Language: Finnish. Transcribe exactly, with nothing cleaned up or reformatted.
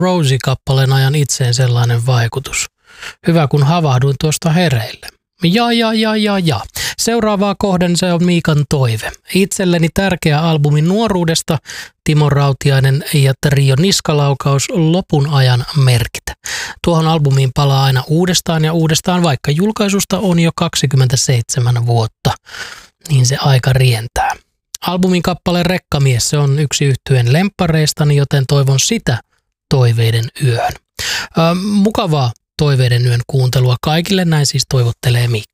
Rosie-kappaleen ajan itseen sellainen vaikutus. Hyvä, kun havahduin tuosta hereille. Ja, ja, ja, ja, ja. Seuraavaa kohden se on Miikan toive. Itselleni tärkeä albumi nuoruudesta, Timo Rautiainen ja Trio Niskalaukaus, lopun ajan merkit. Tuohon albumiin palaa aina uudestaan ja uudestaan, vaikka julkaisusta on jo kaksikymmentäseitsemän vuotta, niin se aika rientää. Albumin kappale Rekkamies, se on yksi yhtyeen lemppareistani, joten toivon sitä toiveiden yöhön. Ö, mukavaa toiveiden yön kuuntelua kaikille, näin siis toivottelee Miikka.